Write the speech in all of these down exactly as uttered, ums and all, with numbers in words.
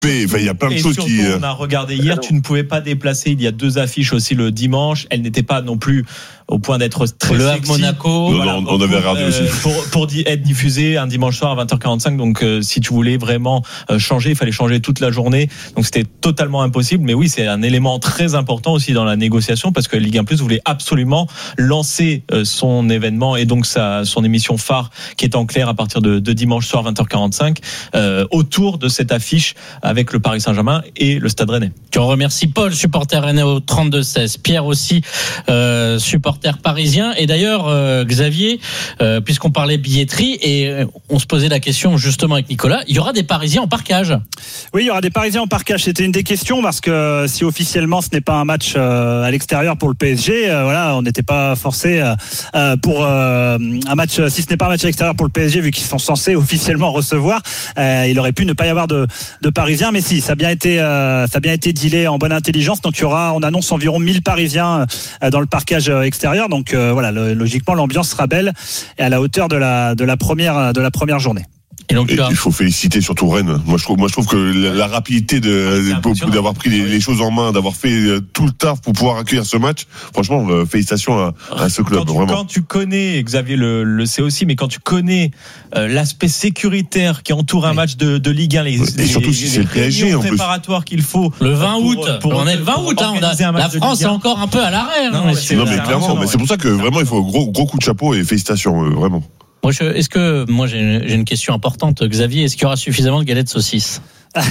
Enfin, il y a plein de et choses surtout, qui. On a regardé hier, tu ne pouvais pas déplacer. Il y a deux affiches aussi le dimanche. Elles n'étaient pas non plus au point d'être très le sexy. Monaco. Non, Voilà, non, on avait regardé euh, aussi. Pour, pour être diffusé un dimanche soir à vingt heures quarante-cinq. Donc, euh, si tu voulais vraiment euh, changer, il fallait changer toute la journée. Donc, c'était totalement impossible. Mais oui, c'est un élément très important aussi dans la négociation parce que Ligue un Plus voulait absolument lancer euh, son événement et donc sa, son émission phare qui est en clair à partir de, de dimanche soir vingt heures quarante-cinq euh, autour de cette affiche avec le Paris Saint-Germain et le Stade Rennais. On remercie Paul, supporter rennais au trente-deux seize. Pierre aussi, euh, supporter parisien. Et d'ailleurs, euh, Xavier, euh, puisqu'on parlait billetterie et euh, on se posait la question justement avec Nicolas, il y aura des Parisiens en parquage. Oui, il y aura des Parisiens en parquage. C'était une des questions parce que si officiellement ce n'est pas un match euh, à l'extérieur pour le P S G, euh, voilà, on n'était pas forcé euh, pour euh, un match. Si ce n'est pas un match à l'extérieur pour le P S G, vu qu'ils sont censés officiellement recevoir, euh, il aurait pu ne pas y avoir de, de Parisiens. Mais si, ça a bien été, euh, ça a bien été dealé en bonne intelligence. Donc il y aura, on annonce environ mille Parisiens euh, dans le parquage extérieur. Donc euh, voilà, le, logiquement l'ambiance sera belle et à la hauteur de la de la première de la première journée. Et donc, Et il faut féliciter surtout Rennes. Moi, je trouve, moi, je trouve que la, la rapidité de, de d'avoir pris les, les choses en main, d'avoir fait tout le taf pour pouvoir accueillir ce match. Franchement, euh, félicitations à, à ce club. Quand tu, vraiment. Quand tu connais, Xavier le, le sait aussi, mais quand tu connais euh, l'aspect sécuritaire qui entoure un oui. match de, de Ligue un, les, et surtout les, si c'est le P S G en plus. Préparatoires qu'il faut. Le vingt août. Pour, pour, on est le vingt août. Hein, on a, la France est encore un peu à l'arrêt. Non, hein, mais, non, mais clairement. Mais c'est pour ça que vraiment, il faut gros, gros coup de chapeau et félicitations, euh, vraiment. Moi, je, est-ce que moi j'ai, j'ai une question importante, Xavier. Est-ce qu'il y aura suffisamment de galettes saucisses?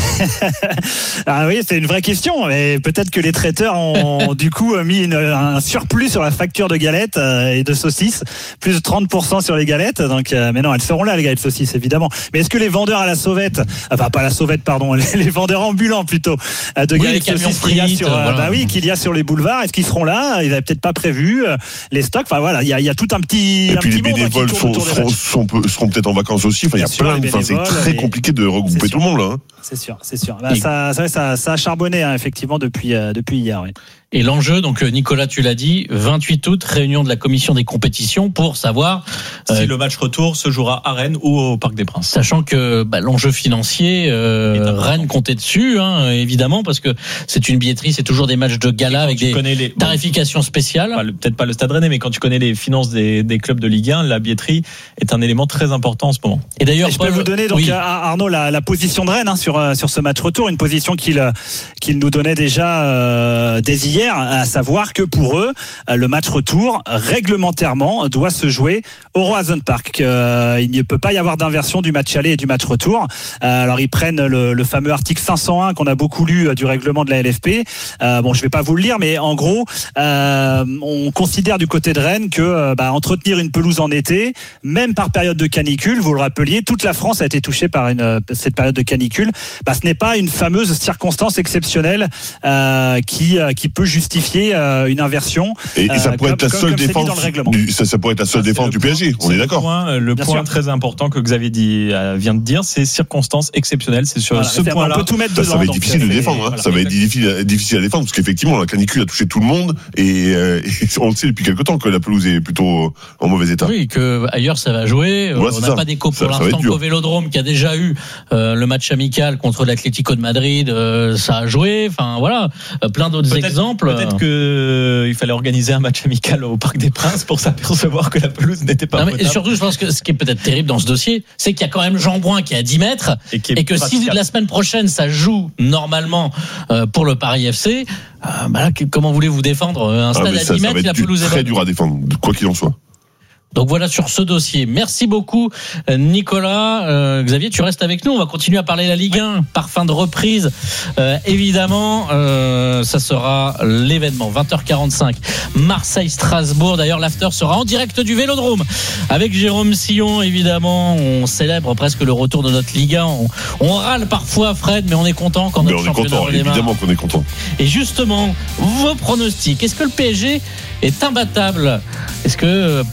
Ah oui, c'est une vraie question. Mais peut-être que les traiteurs ont du coup mis une, un surplus sur la facture de galettes et de saucisses, plus de trente pour cent sur les galettes. Donc, mais non, elles seront là les galettes saucisses évidemment. Mais est-ce que les vendeurs à la sauvette, enfin pas à la sauvette, pardon, les, les vendeurs ambulants plutôt de oui, galettes saucisses qu'il y a sur, voilà. bah oui, qu'il y a sur les boulevards, est-ce qu'ils seront là? Ils n'avaient peut-être pas prévu les stocks. Enfin voilà, il y a, il y a tout un petit. Et un puis petit les bénévoles sont, seront, sont, seront peut-être en vacances aussi. Enfin, il y a sûr, plein. Enfin, c'est très compliqué de regrouper tout le monde là. Hein. C'est sûr, c'est sûr. Bah, ça, ça, ça, ça a charbonné hein, effectivement depuis euh, depuis hier. Oui. Et l'enjeu, donc Nicolas, tu l'as dit, vingt-huit août, réunion de la commission des compétitions pour savoir si euh, le match retour se jouera à Rennes ou au Parc des Princes. Sachant que bah, l'enjeu financier, euh, Rennes comptait dessus, hein, évidemment, parce que c'est une billetterie, c'est toujours des matchs de gala avec des les, tarifications spéciales. Pas le, peut-être pas le Stade Rennais, mais quand tu connais les finances des, des clubs de Ligue un, la billetterie est un élément très important en ce moment. Et d'ailleurs, Et je Paul, peux vous donner donc oui. Arnaud la, la position de Rennes hein, sur sur ce match retour, une position qu'il qu'il nous donnait déjà euh, dès hier. À savoir que pour eux, le match retour, réglementairement, doit se jouer au Roazhon Park. Euh, il ne peut pas y avoir d'inversion du match aller et du match retour. Euh, alors, ils prennent le, le fameux article cinq cent un qu'on a beaucoup lu du règlement de la L F P. Euh, bon, je ne vais pas vous le lire, mais en gros, euh, on considère du côté de Rennes que bah, entretenir une pelouse en été, même par période de canicule, vous le rappeliez, toute la France a été touchée par une, cette période de canicule. Bah, ce n'est pas une fameuse circonstance exceptionnelle euh, qui, qui peut justifier euh, une inversion. Et, et ça pourrait euh, être la comme, seule comme défense. Du, ça, ça pourrait être la seule ça, défense du P S G. On est, est d'accord. Le point, le point très important que Xavier dit, euh, vient de dire, c'est circonstances exceptionnelles. C'est sur voilà, ce point-là. On peut tout mettre dedans. Ça va être difficile de défendre. Voilà, hein. Ça va être difficile, difficile à défendre parce qu'effectivement la canicule a touché tout le monde et, euh, et on le sait depuis quelque temps que la pelouse est plutôt en mauvais état. Oui, que ailleurs ça va jouer. Ouais, on n'a pas d'écho pour ça, l'instant qu'au Vélodrome qui a déjà eu euh, le match amical contre l'Atlético de Madrid. Euh, ça a joué. Enfin voilà, euh, plein d'autres peut-être, exemples. Peut-être que il fallait organiser un match amical au Parc des Princes pour s'apercevoir que la pelouse n'était pas potable. Et surtout, je pense que ce qui est peut-être terrible dans ce dossier, c'est qu'il y a quand même Jean Bouin qui est à dix mètres et, et que si la semaine prochaine ça joue normalement euh, pour le Paris F C, euh, bah là, comment voulez-vous défendre un stade ah, ça, à dix mètres, la pelouse est très dur à défendre, quoi qu'il en soit. Donc voilà sur ce dossier. Merci beaucoup Nicolas. Euh, Xavier, tu restes avec nous. On va continuer à parler de la Ligue un par fin de reprise. Euh, évidemment, euh, ça sera l'événement vingt heures quarante-cinq. Marseille-Strasbourg. D'ailleurs, l'after sera en direct du Vélodrome avec Jérôme Sillon. Évidemment, on célèbre presque le retour de notre Ligue un. On, on râle parfois, Fred, mais on est content quand notre championnat redémarre. Évidemment qu'on est content. Et justement, vos pronostics. Est-ce que le P S G est imbattable? Est-ce que Paris peut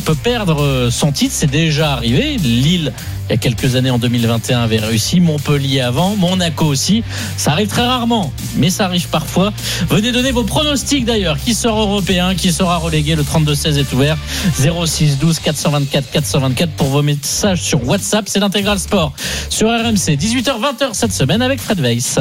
peut perdre son titre. C'est déjà arrivé. Lille, il y a quelques années, en deux mille vingt et un, avait réussi. Montpellier avant, Monaco aussi. Ça arrive très rarement, mais ça arrive parfois. Venez donner vos pronostics d'ailleurs. Qui sera européen, qui sera relégué? Le trente-deux seize est ouvert. zéro six douze quatre cent vingt-quatre quatre cent vingt-quatre pour vos messages sur WhatsApp. C'est l'Intégral Sport sur R M C. dix-huit heures vingt cette semaine avec Fred Weiss.